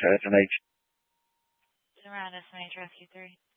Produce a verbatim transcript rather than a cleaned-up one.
to S M H. Around S M H Rescue three.